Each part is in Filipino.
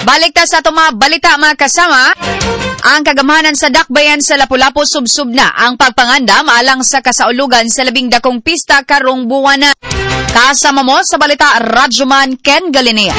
Balik ta sa itong mga balita mga kasama. Ang kagamhanan sa dakbayan sa Lapu-Lapu subsub na ang pagpangandam alang sa kasaulugan sa labing dakong pista karong buwan na. Kasama mo sa balita Radyoman Ken Galinea.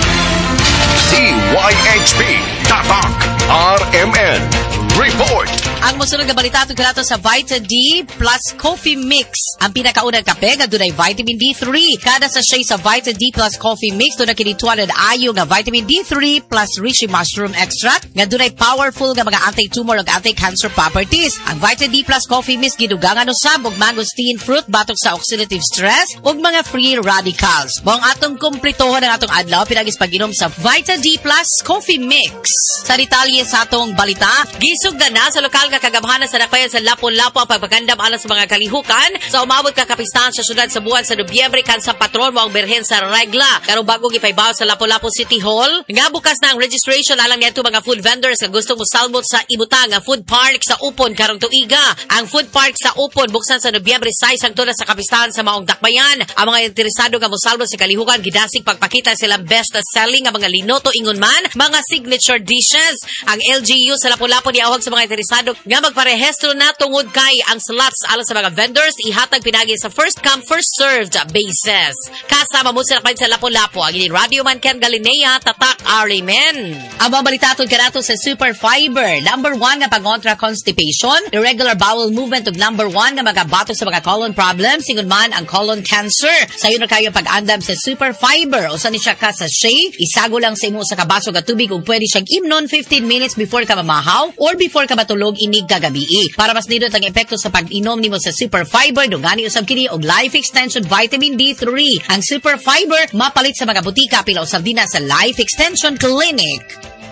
DYHP Tatak RMN Report. Ang musunod na balita ito kanato sa Vita D plus Coffee Mix. Ang pinakaunang kape nga dunay vitamin D3. Kada sa sachet sa Vita D plus Coffee Mix dunay kini 200 ayo nga vitamin D3 plus reishi mushroom extract nga dunay powerful nga mga anti-tumor ug anti-cancer properties. Ang Vita D plus Coffee Mix gidugangan usab og mangosteen fruit batok sa oxidative stress ug mga free radicals. Mao ang atong kumpletohon ang atong adlaw pinagis pag-inom sa Vita D plus Coffee Mix. Sa detalye sa atong balita, gisugdan na sa lokal nga kagamhanan sa dakbayan sa Lapu-Lapu ang pagpagandam alang sa mga kalihukan sa umabot ka kapistahan sa syudad sa buwan sa Nobyembre kan sa patron mo ang Birhen sa Regla. Karong bago gipaybaw sa Lapu-Lapu City Hall, nga bukas na ang registration alang nito mga food vendors nga gusto mo salmot sa ibutang nga food park sa Upon karong tuiga. Ang food park sa Upon buksan sa Nobyembre 6 hangtod sa kapistahan sa maong dakbayan. Ang mga interesado nga mosalmot sa kalihukan gidasig pagpakita silang best selling nga mga linoto ingon man, mga signature dishes. Ang LGU sa Lapu-Lapu niawag sa mga interesado nga magparehistro na tungod kay ang slots alang sa mga vendors ihatag pinagi sa first come first served basis. Kasama mo sila sa Lapu-Lapu ang ini Radyoman Ken Galinea Tatak RMN. Ang mabalita aton kanato sa Super Fiber. Number 1 nga pangontra constipation, irregular bowel movement ug number 1 nga magabato sa mga colon problems ingon man ang colon cancer. Sayo na kayo pag-andam sa Super Fiber. Usa ni siya ka sa sachet, isago lang sa imo sa kabaso nga tubig ug pwede siyang imnon 15 minutes before ka mamahaw or before ka matulog inig kagabi. Para mas nindot ang epekto sa pag-inom nimo sa Super Fiber, dungani usab kini og Life Extension Vitamin D3. Ang Super Fiber mapalit sa mga butika pila usab din sa Life Extension Clinic.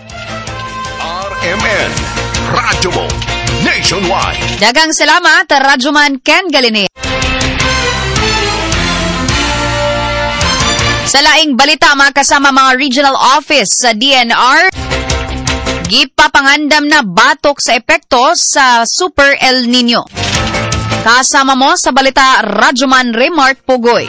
RMN Radyo mo Nationwide. Dagang salamat Radyoman Ken Galinea. Sa laing balita mga kasama mga regional office sa DNR, gipapangandam na batok sa epekto sa Super El Nino. Kasama mo sa balita Radyoman Remart Pugoy.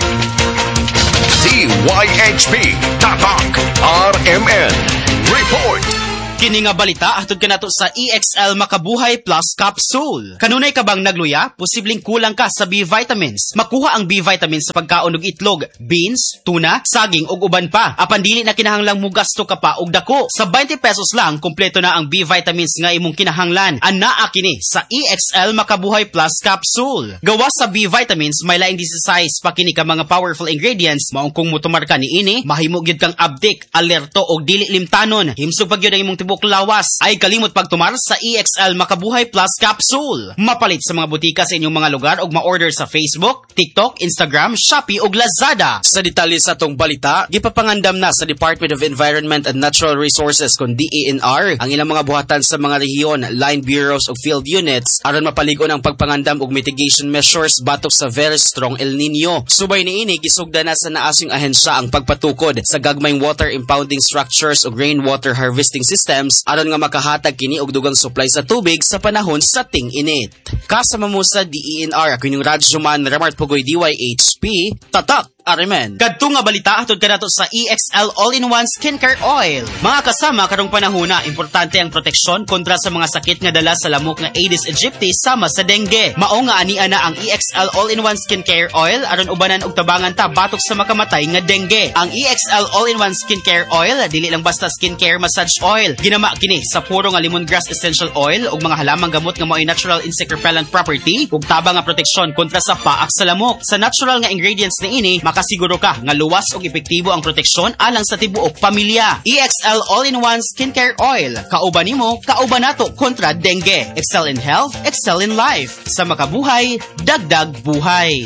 DYHP Tatak RMN Report. Kini nga balita atod kanato sa EXL Makabuhay Plus Capsule. Kanunay ka bang nagluya? Posibleng kulang ka sa B vitamins. Makuha ang B vitamins sa pagkaon og itlog, beans, tuna, saging ug uban pa. Apan dili na kinahanglang mugasto ka pa og dako. Sa 20 pesos lang kompleto na ang B vitamins nga imong kinahanglan. Anaa kini sa EXL Makabuhay Plus Capsule. Gawas sa B vitamins may laing size pa kini ka mga powerful ingredients. Maong kung motumar ka niini, mahimo gyud kang abdik, alerto og dili limtanon. Himsog pa gyud ang imong lawas. Ay kalimot pagtumar sa EXL Makabuhay Plus Capsule. Mapalit sa mga butika sa inyong mga lugar o ma-order sa Facebook, TikTok, Instagram, Shopee ug Lazada. Sa detalye sa tong balita, gipapangandam na sa Department of Environment and Natural Resources kon DENR ang ilang mga buhatan sa mga rehiyon, line bureaus ug field units aron mapaligon ang pagpangandam ug mitigation measures batok sa very strong El Nino. Subay niini gisugda na sa naasing ahensya ang pagpatukod sa gagmayng water impounding structures ug rainwater harvesting systems aron nga makahatag kini og dugang supply sa tubig sa panahon sa ting-init. Kasama mo sa DENR ako yung Radyoman Remart Pugoy DYHP Tatak RMN. Kadto nga balita atod kanato sa EXL All-in-One Skincare Oil. Mga kasama karong panahona, importante ang proteksyon kontra sa mga sakit nga dala sa lamok nga Aedes aegypti sama sa dengue. Mao nga ania na ang EXL All-in-One Skincare Oil aron ubanan og tabangan ta batok sa makamatay nga dengue. Ang EXL All-in-One Skincare Oil dili lang basta skincare massage oil. Ginama kini sa puro nga lemongrass essential oil ug mga halamang gamot nga mao'y natural insect repellent property ug tabang nga proteksyon kontra sa paak sa lamok. Sa natural nga ingredients niini, makasiguro ka nga luwas ug epektibo ang proteksyon alang sa tibuok pamilya. EXL All-in-One Skincare Oil. Kauban nimo, kauban nato kontra dengue. Excel in health, excel in life. Sa makabuhay, dagdag buhay.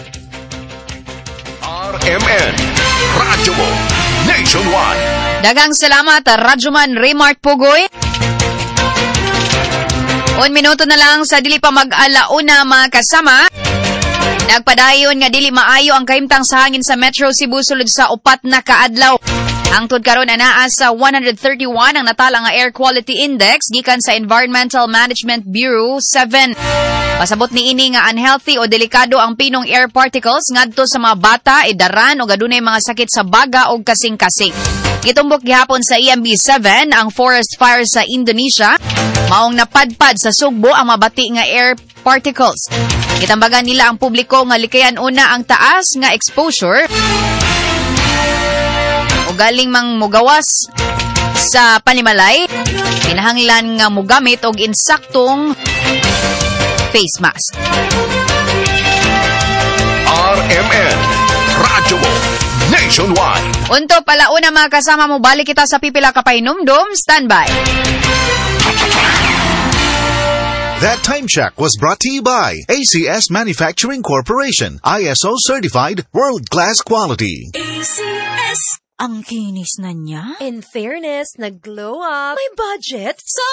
RMN Radyo mo Nationwide. Dagang salamat Radyoman Remart Pugoy. 1 minuto na lang sa dili pa mag-alauna mga kasama. Nagpadayon nga dili maayo ang kahimtang sa hangin sa Metro Cebu sulod sa 4 na kaadlaw. Hangtod karon anaa sa 131 ang natala nga Air Quality Index gikan sa Environmental Management Bureau 7. Pasabot ni ini nga unhealthy o delikado ang pinong air particles ngadto sa mga bata, edaran o adunay mga sakit sa baga o kasing-kasing. Gitumbok gihapon sa EMB7 ang forest fire sa Indonesia. Maong napadpad sa Sugbo ang mabati nga air particles. Gitambagan nila ang publiko nga likayan una ang taas nga exposure o galing mang mugawas sa panimalay. Kinahanglan nga mugamit og insaktong face mask. RMN, radyo mo nationwide. Unto palauna mga kasama mo, balik kita sa pipila ka pahinumdum. Standby. That time check was brought to you by ACS Manufacturing Corporation, ISO certified world-class quality. ACS. Ang kinis na niya. In fairness, nag-glow up. May budget.